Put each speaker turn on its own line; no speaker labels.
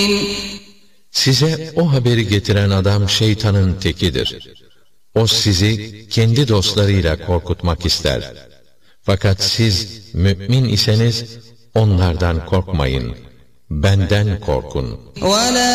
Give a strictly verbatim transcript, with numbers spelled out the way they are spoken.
Size o haberi getiren adam şeytanın tekidir. O sizi kendi dostlarıyla korkutmak ister. Fakat siz mümin iseniz onlardan korkmayın. Benden korkun.